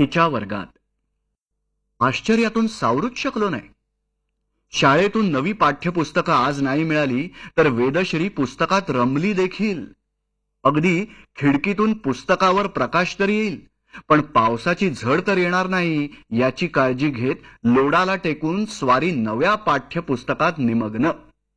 तिच्या वर्गात आश्चर्यातून सावरूच शकलो नाही. शाळेतून नवी पाठ्यपुस्तकं आज नाही मिळाली तर वेदश्री पुस्तकात रमली देखील. अगदी खिडकीतून पुस्तकावर प्रकाश तर येईल, पण पावसाची झड तर येणार नाही याची काळजी घेत लोडाला टेकून स्वारी नव्या पाठ्यपुस्तकात निमग्न.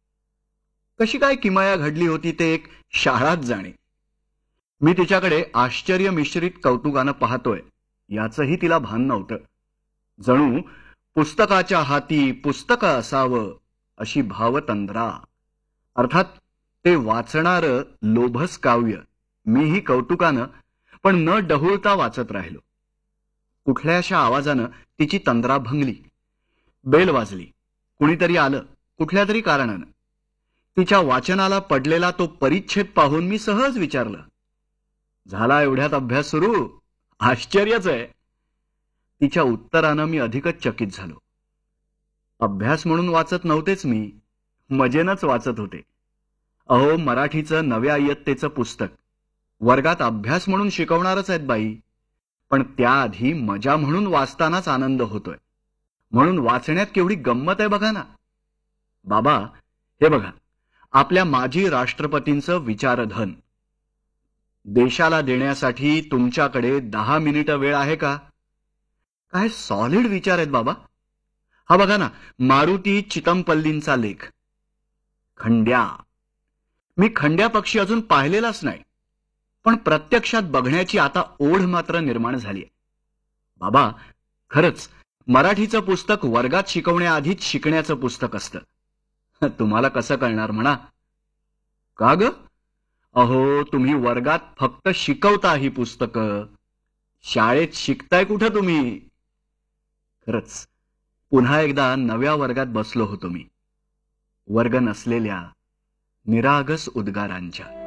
कशी काय किमया घडली होती ते एक शाळाच जाणे. मी तिच्याकडे आश्चर्य मिश्रित कौतुकानं पाहतोय याचंही तिला भान नव्हतं. जणू पुस्तकाच्या हाती पुस्तकं असावं अशी भावतंद्रा. अर्थात ते वाचणारं लोभस काव्य. मीही कौतुकानं पण न डहुळता वाचत राहिलो. कुठल्याशा आवाजानं तिची तंद्रा भंगली. बेल वाजली. कुणीतरी आलं कुठल्या तरी कारणानं. तिच्या वाचनाला पडलेला तो परिच्छेद पाहून मी सहज विचारलं, झाला एवढ्यात अभ्यास सुरू? आश्चर्यच आहे. तिच्या उत्तरानं मी अधिकच चकित झालो. अभ्यास म्हणून वाचत नव्हतेच मी, मजेनंच वाचत होते. अहो, मराठीचं नव्या इयत्तेचं पुस्तक वर्गात अभ्यास म्हणून शिकवणारच आहेत बाई, पण त्याआधी मजा म्हणून वाचतानाच आनंद होतोय. म्हणून वाचण्यात केवढी गंमत आहे बघा ना. बाबा, हे बघा, आपल्या माजी राष्ट्रपतींचं विचारधन. देशाला देण्यासाठी तुमच्याकडे 10 मिनिटं वेळ आहे का? काय सॉलिड विचार आहेत बाबा. हा बघा ना, मारुती चितमपल्लींचा लेख. खंड्या. मी खंड्या पक्षी अजून पाहिलेलाच नाही, पण प्रत्यक्षात बघण्याची आता ओढ मात्र निर्माण झाली आहे. बाबा, खरंच मराठीचं पुस्तक वर्गात शिकवण्याआधीच शिकण्याचं पुस्तक असतं. तुम्हाला कसं कळणार म्हणा. का ग? अहो, तुम्ही वर्गात फक्त शिकवता ही पुस्तकं, शाळेत शिकताय कुठं तुम्ही? खरंच पुन्हा एकदा नव्या वर्गात बसलो होतो मी, वर्ग नसलेल्या निरागस उद्गारांच्या.